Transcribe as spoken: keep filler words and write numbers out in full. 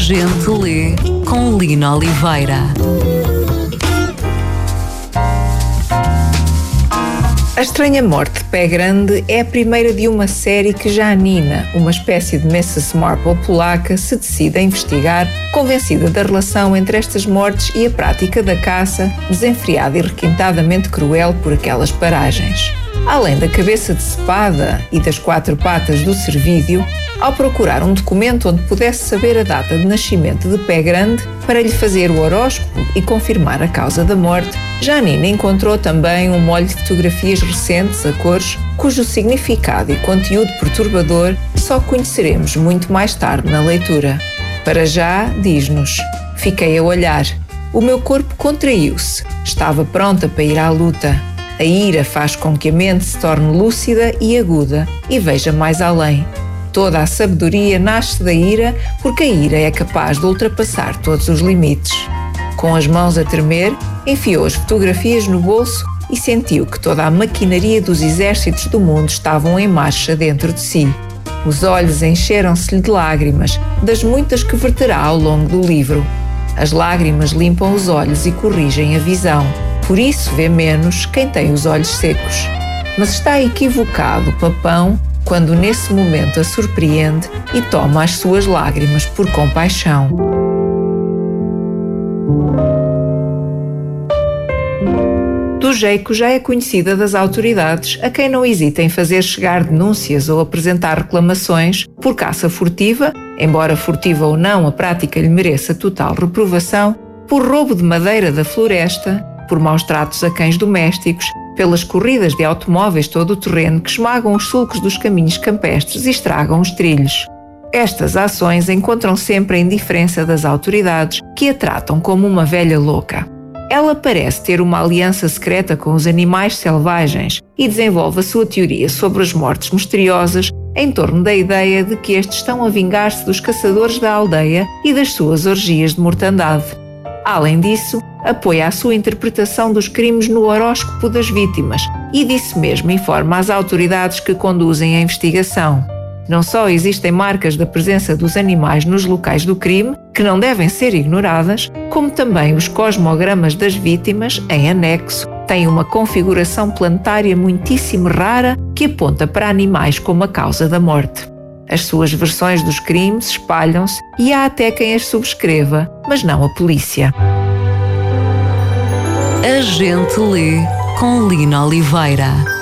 gente lê com Lina Oliveira. A Estranha Morte de Pé Grande é a primeira de uma série que já a Nina, uma espécie de missus Marple polaca, se decide a investigar, convencida da relação entre estas mortes e a prática da caça, desenfreada e requintadamente cruel por aquelas paragens. Além da cabeça decepada e das quatro patas do cervídeo, ao procurar um documento onde pudesse saber a data de nascimento de Pé Grande para lhe fazer o horóscopo e confirmar a causa da morte, Janina encontrou também um molho de fotografias recentes a cores, cujo significado e conteúdo perturbador só conheceremos muito mais tarde na leitura. Para já, diz-nos: fiquei a olhar. O meu corpo contraiu-se. Estava pronta para ir à luta. A ira faz com que a mente se torne lúcida e aguda e veja mais além. Toda a sabedoria nasce da ira, porque a ira é capaz de ultrapassar todos os limites. Com as mãos a tremer, enfiou as fotografias no bolso e sentiu que toda a maquinaria dos exércitos do mundo estavam em marcha dentro de si. Os olhos encheram-se-lhe de lágrimas, das muitas que verterá ao longo do livro. As lágrimas limpam os olhos e corrigem a visão. Por isso vê menos quem tem os olhos secos. Mas está equivocado o papão quando nesse momento a surpreende e toma as suas lágrimas por compaixão. Do Jeico já é conhecida das autoridades, a quem não hesita em fazer chegar denúncias ou apresentar reclamações por caça furtiva, embora furtiva ou não a prática lhe mereça total reprovação, por roubo de madeira da floresta, por maus tratos a cães domésticos, pelas corridas de automóveis todo o terreno que esmagam os sulcos dos caminhos campestres e estragam os trilhos. Estas ações encontram sempre a indiferença das autoridades, que a tratam como uma velha louca. Ela parece ter uma aliança secreta com os animais selvagens e desenvolve a sua teoria sobre as mortes misteriosas em torno da ideia de que estes estão a vingar-se dos caçadores da aldeia e das suas orgias de mortandade. Além disso, apoia a sua interpretação dos crimes no horóscopo das vítimas e disso mesmo informa as autoridades que conduzem a investigação. Não só existem marcas da presença dos animais nos locais do crime, que não devem ser ignoradas, como também os cosmogramas das vítimas, em anexo, têm uma configuração planetária muitíssimo rara que aponta para animais como a causa da morte. As suas versões dos crimes espalham-se e há até quem as subscreva, mas não a polícia. A gente lê com Lina Oliveira.